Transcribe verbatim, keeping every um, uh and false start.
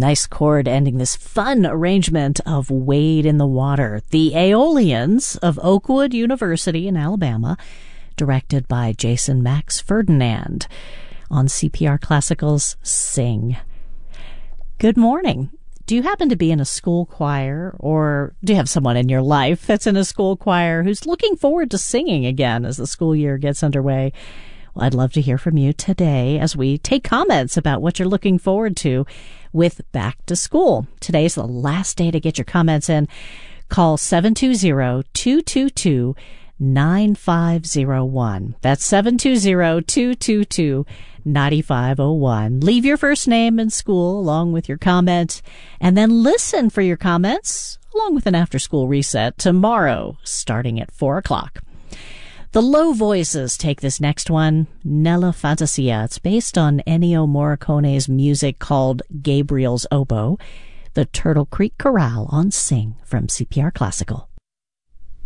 Nice chord ending this fun arrangement of Wade in the Water. The Aeolians of Oakwood University in Alabama, directed by Jason Max Ferdinand on C P R Classical's Sing. Good morning. Do you happen to be in a school choir, or do you have someone in your life that's in a school choir who's looking forward to singing again as the school year gets underway? Well, I'd love to hear from you today as we take comments about what you're looking forward to with Back to School. Today's the last day to get your comments in. Call seven two zero, two two two, nine five zero one. That's seven two zero, two two two, nine five zero one. Leave your first name and school along with your comment, and then listen for your comments along with an after-school reset tomorrow starting at four o'clock. The Low Voices take this next one, Nella Fantasia. It's based on Ennio Morricone's music called Gabriel's Oboe. The Turtle Creek Chorale on Sing from C P R Classical.